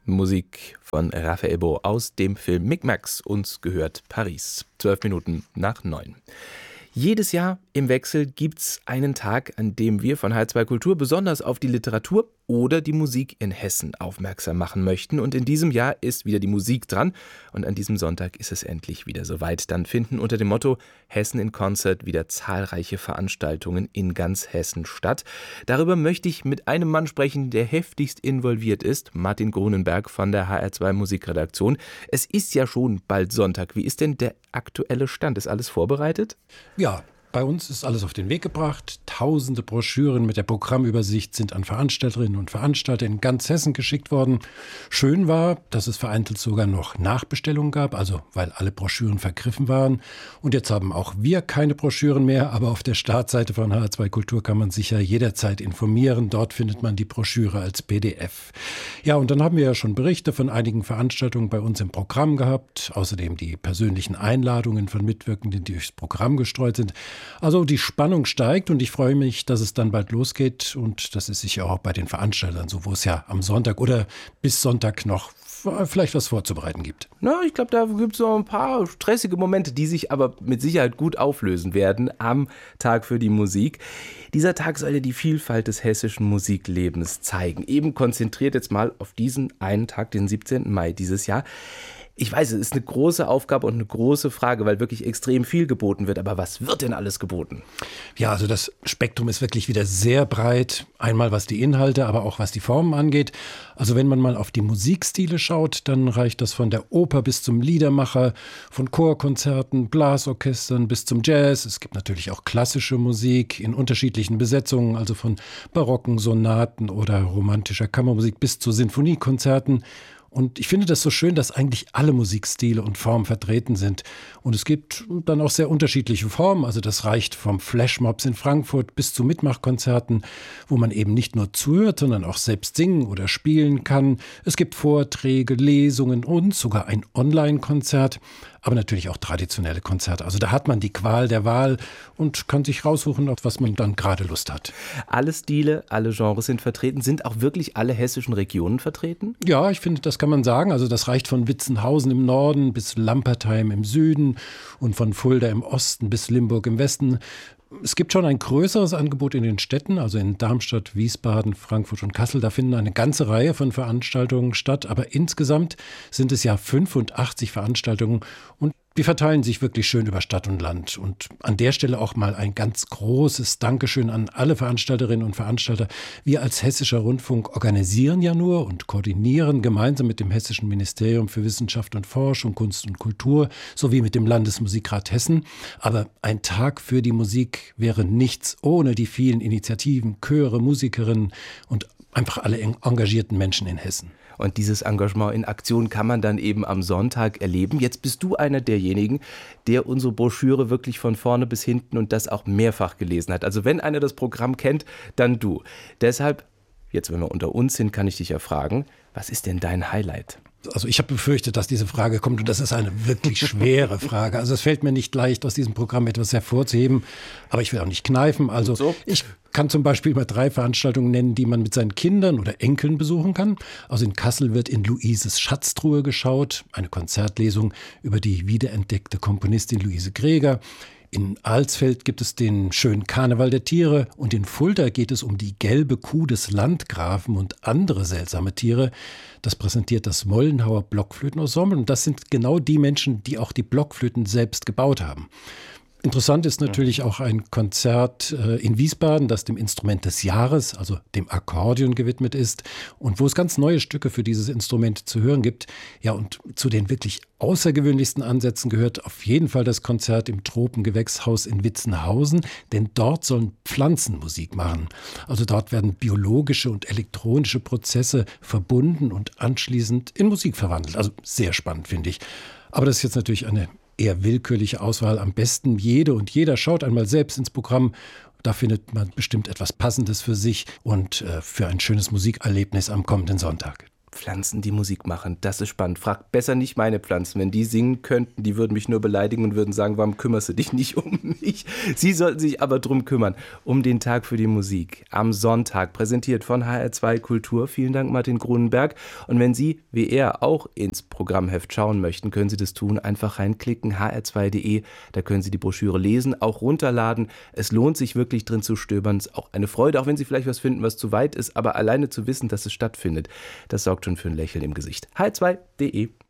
Musik von Raphael Bo aus dem Film Micmacs. Uns gehört Paris. 8:12. Jedes Jahr im Wechsel gibt's einen Tag, an dem wir von H2 Kultur besonders auf die Literatur oder die Musik in Hessen aufmerksam machen möchten. Und in diesem Jahr ist wieder die Musik dran. Und an diesem Sonntag ist es endlich wieder soweit. Dann finden unter dem Motto Hessen in Concert wieder zahlreiche Veranstaltungen in ganz Hessen statt. Darüber möchte ich mit einem Mann sprechen, der heftigst involviert ist, Martin Grunenberg von der HR2 Musikredaktion. Es ist ja schon bald Sonntag. Wie ist denn der aktuelle Stand? Ist alles vorbereitet? Ja, bei uns ist alles auf den Weg gebracht. Tausende Broschüren mit der Programmübersicht sind an Veranstalterinnen und Veranstalter in ganz Hessen geschickt worden. Schön war, dass es vereinzelt sogar noch Nachbestellungen gab, also weil alle Broschüren vergriffen waren. Und jetzt haben auch wir keine Broschüren mehr, aber auf der Startseite von HR2 Kultur kann man sich ja jederzeit informieren. Dort findet man die Broschüre als PDF. Ja, und dann haben wir ja schon Berichte von einigen Veranstaltungen bei uns im Programm gehabt. Außerdem die persönlichen Einladungen von Mitwirkenden, die durchs Programm gestreut sind. Also die Spannung steigt und ich freue mich, dass es dann bald losgeht und das ist sicher auch bei den Veranstaltern so, wo es ja am Sonntag oder bis Sonntag noch vielleicht was vorzubereiten gibt. Na, ich glaube, da gibt es noch ein paar stressige Momente, die sich aber mit Sicherheit gut auflösen werden am Tag für die Musik. Dieser Tag soll ja die Vielfalt des hessischen Musiklebens zeigen. Eben konzentriert jetzt mal auf diesen einen Tag, den 17. Mai dieses Jahr. Ich weiß, es ist eine große Aufgabe und eine große Frage, weil wirklich extrem viel geboten wird. Aber was wird denn alles geboten? Ja, also das Spektrum ist wirklich wieder sehr breit. Einmal was die Inhalte, aber auch was die Formen angeht. Also wenn man mal auf die Musikstile schaut, dann reicht das von der Oper bis zum Liedermacher, von Chorkonzerten, Blasorchestern bis zum Jazz. Es gibt natürlich auch klassische Musik in unterschiedlichen Besetzungen, also von barocken Sonaten oder romantischer Kammermusik bis zu Sinfoniekonzerten. Und ich finde das so schön, dass eigentlich alle Musikstile und Formen vertreten sind. Und es gibt dann auch sehr unterschiedliche Formen. Also das reicht vom Flashmobs in Frankfurt bis zu Mitmachkonzerten, wo man eben nicht nur zuhört, sondern auch selbst singen oder spielen kann. Es gibt Vorträge, Lesungen und sogar ein Online-Konzert, aber natürlich auch traditionelle Konzerte. Also da hat man die Qual der Wahl und kann sich raussuchen, auf was man dann gerade Lust hat. Alle Stile, alle Genres sind vertreten. Sind auch wirklich alle hessischen Regionen vertreten? Ja, ich finde, das kann man sagen. Also das reicht von Witzenhausen im Norden bis Lampertheim im Süden und von Fulda im Osten bis Limburg im Westen. Es gibt schon ein größeres Angebot in den Städten, also in Darmstadt, Wiesbaden, Frankfurt und Kassel. Da finden eine ganze Reihe von Veranstaltungen statt. Aber insgesamt sind es ja 85 Veranstaltungen und die verteilen sich wirklich schön über Stadt und Land. Und an der Stelle auch mal ein ganz großes Dankeschön an alle Veranstalterinnen und Veranstalter. Wir als Hessischer Rundfunk organisieren ja nur und koordinieren gemeinsam mit dem Hessischen Ministerium für Wissenschaft und Forschung, Kunst und Kultur sowie mit dem Landesmusikrat Hessen. Aber ein Tag für die Musik wäre nichts ohne die vielen Initiativen, Chöre, Musikerinnen und einfach alle engagierten Menschen in Hessen. Und dieses Engagement in Aktion kann man dann eben am Sonntag erleben. Jetzt bist du einer derjenigen, der unsere Broschüre wirklich von vorne bis hinten und das auch mehrfach gelesen hat. Also wenn einer das Programm kennt, dann du. Deshalb, jetzt wenn wir unter uns sind, kann ich dich ja fragen, was ist denn dein Highlight? Also ich habe befürchtet, dass diese Frage kommt und das ist eine wirklich schwere Frage. Also es fällt mir nicht leicht, aus diesem Programm etwas hervorzuheben, aber ich will auch nicht kneifen. Also so. Ich kann zum Beispiel mal 3 Veranstaltungen nennen, die man mit seinen Kindern oder Enkeln besuchen kann. Also in Kassel wird in Luises Schatztruhe geschaut, eine Konzertlesung über die wiederentdeckte Komponistin Luise Greger. In Alsfeld gibt es den schönen Karneval der Tiere und in Fulda geht es um die gelbe Kuh des Landgrafen und andere seltsame Tiere. Das präsentiert das Mollenhauer Blockflötenensemble und das sind genau die Menschen, die auch die Blockflöten selbst gebaut haben. Interessant ist natürlich auch ein Konzert in Wiesbaden, das dem Instrument des Jahres, also dem Akkordeon, gewidmet ist und wo es ganz neue Stücke für dieses Instrument zu hören gibt. Ja, und zu den wirklich außergewöhnlichsten Ansätzen gehört auf jeden Fall das Konzert im Tropengewächshaus in Witzenhausen, denn dort sollen Pflanzen Musik machen. Also dort werden biologische und elektronische Prozesse verbunden und anschließend in Musik verwandelt. Also sehr spannend, finde ich. Aber das ist jetzt natürlich eine eher willkürliche Auswahl. Am besten jede und jeder schaut einmal selbst ins Programm. Da findet man bestimmt etwas Passendes für sich und für ein schönes Musikerlebnis am kommenden Sonntag. Pflanzen, die Musik machen, das ist spannend. Frag besser nicht meine Pflanzen. Wenn die singen könnten, die würden mich nur beleidigen und würden sagen, warum kümmerst du dich nicht um mich? Sie sollten sich aber drum kümmern, um den Tag für die Musik. Am Sonntag, präsentiert von HR2 Kultur. Vielen Dank, Martin Grunenberg. Und wenn Sie, wie er, auch ins Programmheft schauen möchten, können Sie das tun. Einfach reinklicken, hr2.de. Da können Sie die Broschüre lesen, auch runterladen. Es lohnt sich wirklich drin zu stöbern. Es ist auch eine Freude, auch wenn Sie vielleicht was finden, was zu weit ist. Aber alleine zu wissen, dass es stattfindet, das sorgt schon für ein Lächeln im Gesicht. hr2.de